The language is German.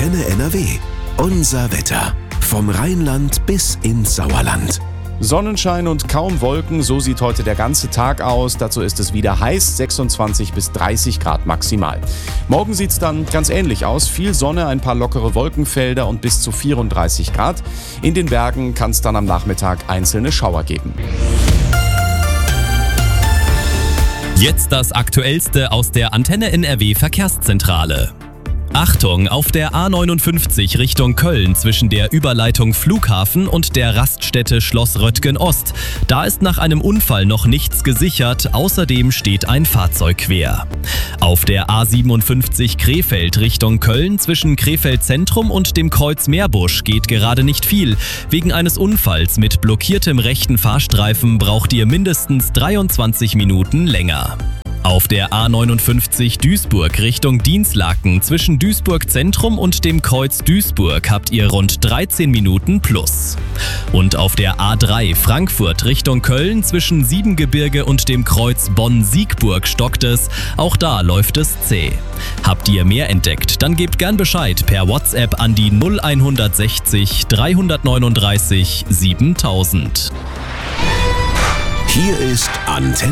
Antenne NRW. Unser Wetter. Vom Rheinland bis ins Sauerland. Sonnenschein und kaum Wolken, so sieht heute der ganze Tag aus. Dazu ist es wieder heiß, 26 bis 30 Grad maximal. Morgen sieht es dann ganz ähnlich aus. Viel Sonne, ein paar lockere Wolkenfelder und bis zu 34 Grad. In den Bergen kann es dann am Nachmittag einzelne Schauer geben. Jetzt das Aktuellste aus der Antenne NRW Verkehrszentrale. Achtung, auf der A59 Richtung Köln zwischen der Überleitung Flughafen und der Raststätte Schloss Röttgen Ost. Da ist nach einem Unfall noch nichts gesichert, außerdem steht ein Fahrzeug quer. Auf der A57 Krefeld Richtung Köln zwischen Krefeld Zentrum und dem Kreuz Meerbusch geht gerade nicht viel. Wegen eines Unfalls mit blockiertem rechten Fahrstreifen braucht ihr mindestens 23 Minuten länger. Auf der A59 Duisburg Richtung Dinslaken zwischen Duisburg Zentrum und dem Kreuz Duisburg habt ihr rund 13 Minuten plus. Und auf der A3 Frankfurt Richtung Köln zwischen Siebengebirge und dem Kreuz Bonn-Siegburg stockt es, auch da läuft es zäh. Habt ihr mehr entdeckt, dann gebt gern Bescheid per WhatsApp an die 0160 339 7000. Hier ist Antenne